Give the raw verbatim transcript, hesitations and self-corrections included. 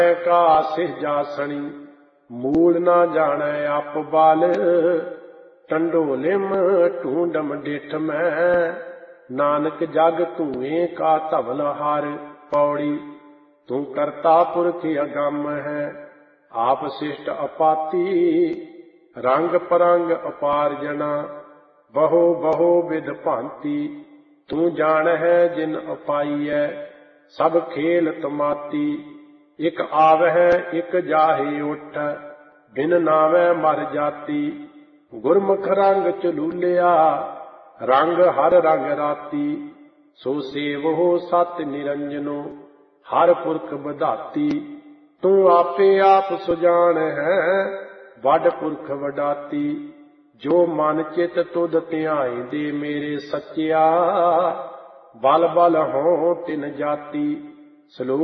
का सिह जासणी मूल ना जाने आप बाल टंडोलिम ढूंढम डिठ में नानक जग तूए का धवल हार पौड़ी तू करता पुरख अगम है आप शिष्ट अपाती रंग परंग अपार जना बहु बहु विध भांति तू जान है जिन अपाईऐ सब खेल तमाती इक आवह इक जाहे उठ बिन नावै मर जाती गुरमुख रंग चलूलिया रंग हर रंग राती सो सेवहो सत निरंजनो हर पुरख बधाती तू आपे आप सुजान है वड पुरख वडाती जो मन चित तुध ध्याई दे मेरे सच्चिया बल बल हों तिन जाती। श्लोक